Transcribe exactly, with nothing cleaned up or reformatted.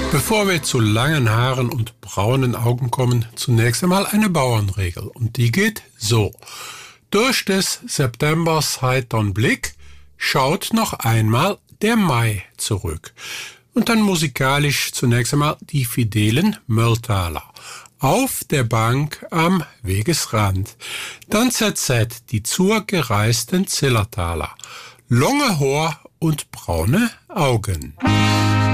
Bevor wir zu langen Haaren und braunen Augen kommen, zunächst einmal eine Bauernregel. Und die geht so. Durch des Septembers heitern Blick schaut noch einmal der Mai zurück. Und dann musikalisch zunächst einmal die fidelen Mölltaler. Auf der Bank am Wegesrand. Dann Z Z, die zurgereisten Zillertaler. Lange Haar und braune Augen.